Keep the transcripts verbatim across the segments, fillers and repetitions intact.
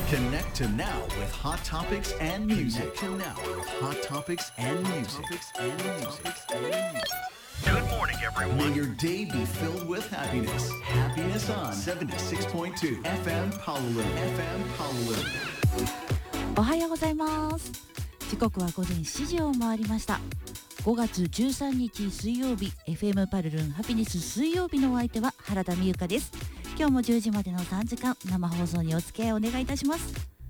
Connect to now with hot topics and music. Connect to now with hot topics and music. Good morning, everyone. May your day be filled with happiness. Happiness on seventy-six point two エフエム Honolulu. エフエム Honolulu. おはようございます。時刻は午前しちじを回りました。ごがつじゅうさんにち水曜日、 エフエム パルルンハピネス水曜日のお相手は原田美由香です。今日もじゅうじまでのさんじかん生放送にお付き合いお願いいたします。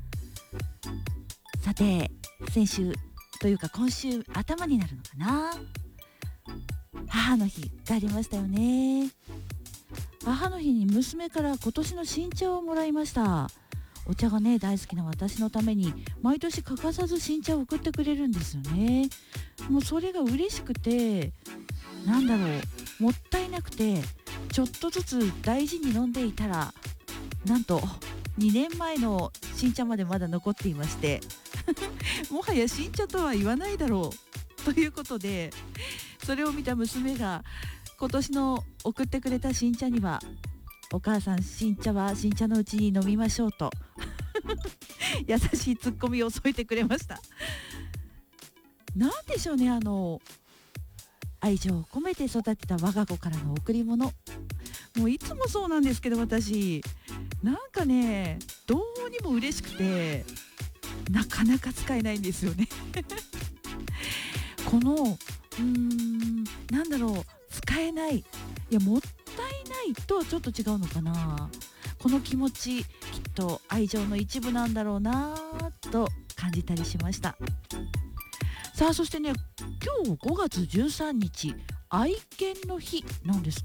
さて、先週というか今週頭になるのかな、母の日がありましたよね。母の日に娘から今年の新茶をもらいました。お茶がね大好きな私のために毎年欠かさず新茶を送ってくれるんですよね。もうそれが嬉しくて、なんだろう、もったいなくてちょっとずつ大事に飲んでいたら、なんとにねんまえの新茶までまだ残っていましてもはや新茶とは言わないだろうということで、それを見た娘が今年の送ってくれた新茶には、お母さん新茶は新茶のうちに飲みましょうと優しいツッコミを添えてくれました。なんでしょうね、あの愛情を込めて育てた我が子からの贈り物。もういつもそうなんですけど、私なんかねどうにも嬉しくてなかなか使えないんですよねこのうーんなんだろう、使えない、いやもったいないとはちょっと違うのかな。この気持ちきっと愛情の一部なんだろうなと感じたりしました。さあ、そしてね、今日ごがつじゅうさんにち愛犬の日なんですって。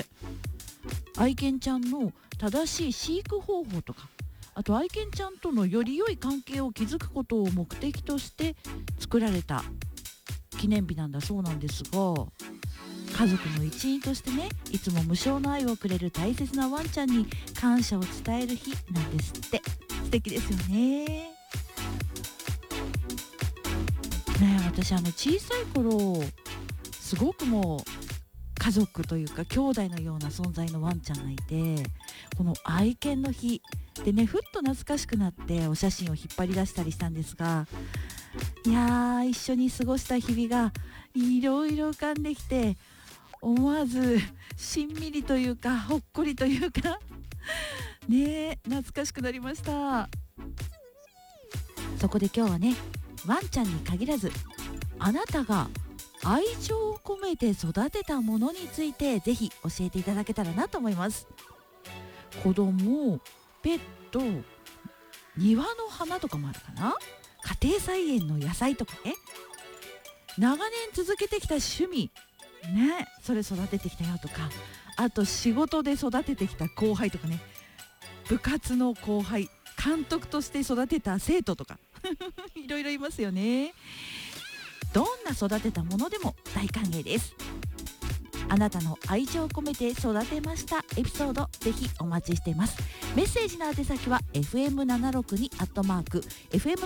愛犬ちゃんの正しい飼育方法とか、あと愛犬ちゃんとのより良い関係を築くことを目的として作られた記念日なんだそうなんですが、家族の一員としてね、いつも無償の愛をくれる大切なワンちゃんに感謝を伝える日なんですって。素敵ですよね。ねえ、私あの小さい頃すごくもう家族というか兄弟のような存在のワンちゃんがいて、この愛犬の日でね、ふっと懐かしくなってお写真を引っ張り出したりしたんですが、いやー、一緒に過ごした日々がいろいろ浮かんできて、思わずしんみりというかほっこりというかねえ、懐かしくなりました。そこで今日はね、ワンちゃんに限らずあなたが愛情を込めて育てたものについてぜひ教えていただけたらなと思います。子供、ペット、庭の花とかもあるかな、家庭菜園の野菜とかね、長年続けてきた趣味ね、それ育ててきたよとか、あと仕事で育ててきた後輩とかね、部活の後輩、監督として育てた生徒とかいろいろいますよね。どんな育てたものでも大歓迎です。あなたの愛情を込めて育てましたエピソード、ぜひお待ちしています。メッセージの宛先は エフエムななじゅうろくに アットマーク エフエム